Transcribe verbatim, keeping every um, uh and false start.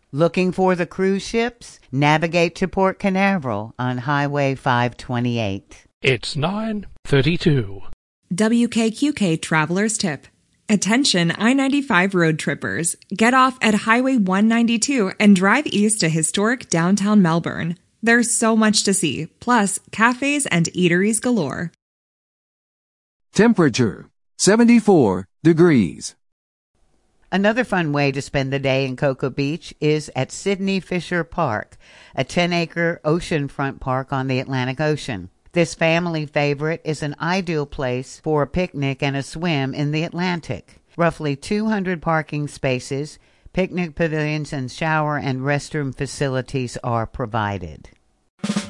Looking for the cruise ships? Navigate to Port Canaveral on Highway five twenty-eight. It's nine thirty-two. W K Q K Traveler's Tip. Attention I ninety-five road trippers. Get off at Highway one ninety-two and drive east to historic downtown Melbourne. There's so much to see, plus cafes and eateries galore. Temperature, seventy-four degrees. Another fun way to spend the day in Cocoa Beach is at Sidney Fisher Park, a ten-acre oceanfront park on the Atlantic Ocean. This family favorite is an ideal place for a picnic and a swim in the Atlantic. Roughly two hundred parking spaces, picnic pavilions, and shower and restroom facilities are provided.